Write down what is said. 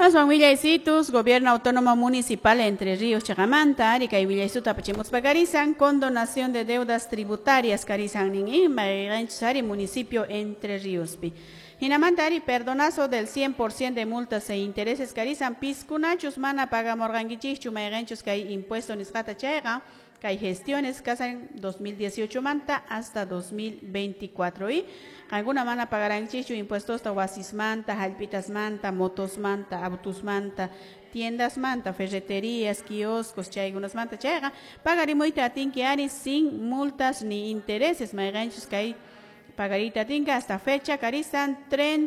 Villaisitus, Gobierno Autónomo Municipal Entre Ríos Chagamanta, Arica y Villaisuta Pachemos Pagarizan, condonación de deudas tributarias Carizan Nin, Maganchari, municipio Entre Ríos. Hinamantari, perdonazo del 100% de multas e intereses Carizan, Piscunachus, Mana Paga Morgangichichu, Maganchus, que hay impuesto Niscata Chega, que hay gestiones que hacen 2018 manta hasta 2024 y alguna mana pagarán chichu impuestos tawasis manta, jalpitas manta, motos manta, autos manta, tiendas manta, ferreterías, kioscos, algunas manta chega, pagarimoita tinkiari sin multas ni intereses, maiganchos que hay pagarita tinka hasta fecha carizan 30